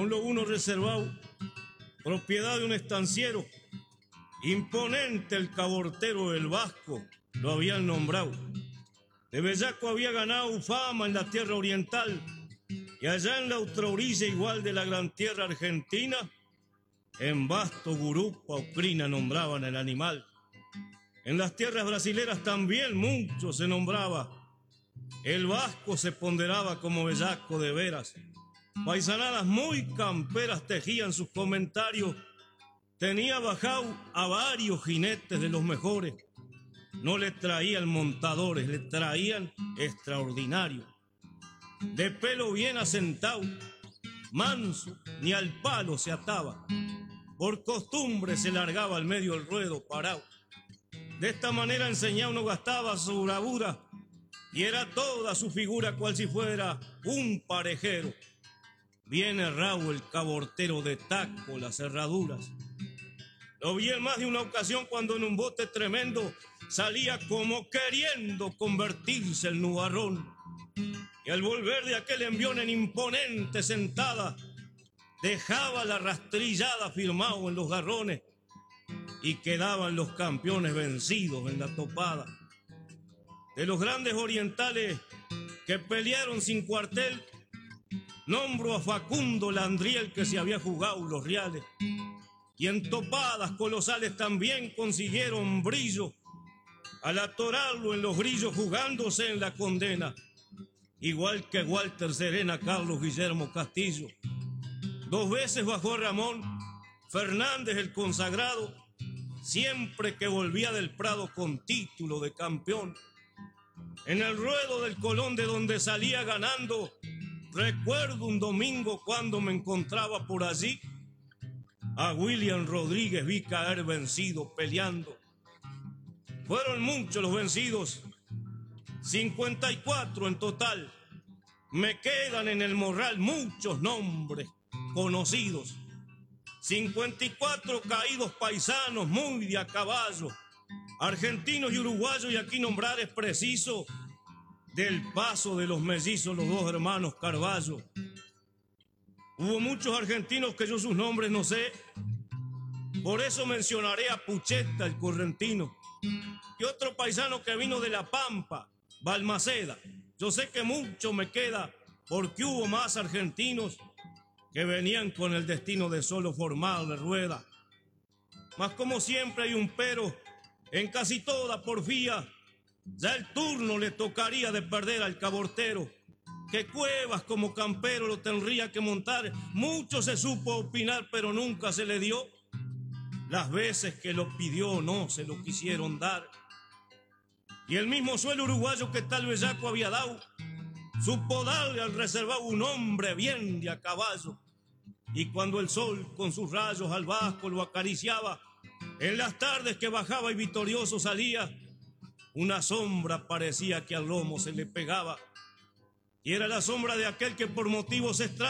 Un lobuno reservado, propiedad de un estanciero, imponente el cabortero del Vasco, lo habían nombrado. De bellaco había ganado fama en la tierra oriental, y allá en la otra orilla igual de la gran tierra argentina, en Basto, Gurupa o Crina nombraban el animal. En las tierras brasileras también mucho se nombraba. El Vasco se ponderaba como bellaco de veras. Paisanadas muy camperas tejían sus comentarios. Tenía bajado a varios jinetes de los mejores. No le traían montadores, le traían extraordinarios. De pelo bien asentado, manso, ni al palo se ataba. Por costumbre se largaba al medio del ruedo parado. De esta manera enseñado no gastaba su bravura, y era toda su figura cual si fuera un parejero. Bien errado el cabortero de taco las herraduras. Lo vi en más de una ocasión cuando en un bote tremendo salía como queriendo convertirse en nubarrón. Y al volver de aquel envión en imponente sentada, dejaba la rastrillada firmado en los garrones y quedaban los campeones vencidos en la topada. De los grandes orientales que pelearon sin cuartel, nombro a Facundo Landriel, que se había jugado los reales, y en topadas colosales también consiguieron brillo al atorarlo en los grillos jugándose en la condena, igual que Walter Serena, Carlos Guillermo Castillo. 2 veces bajó Ramón Fernández el consagrado, siempre que volvía del Prado con título de campeón. En el ruedo del Colón, de donde salía ganando, recuerdo un domingo cuando me encontraba por allí, a William Rodríguez vi caer vencido peleando. Fueron muchos los vencidos, 54 en total. Me quedan en el morral muchos nombres conocidos. 54 caídos paisanos muy de a caballo, argentinos y uruguayos, y aquí nombrar es preciso del paso de los mellizos, los 2 hermanos Carballo. Hubo muchos argentinos que yo sus nombres no sé, por eso mencionaré a Pucheta el correntino, y otro paisano que vino de La Pampa, Balmaceda. Yo sé que mucho me queda porque hubo más argentinos que venían con el destino de solo formar de rueda. Mas como siempre hay un pero en casi toda porfía, ya el turno le tocaría de perder al cabortero, que Cuevas como campero lo tendría que montar. Mucho se supo opinar, pero nunca se le dio. Las veces que lo pidió no se lo quisieron dar. Y el mismo suelo uruguayo que tal bellaco había dado, supo darle al reservado un hombre bien de a caballo. Y cuando el sol con sus rayos al Vasco lo acariciaba, en las tardes que bajaba y victorioso salía, una sombra parecía que al lomo se le pegaba. Y era la sombra de aquel que por motivos extraños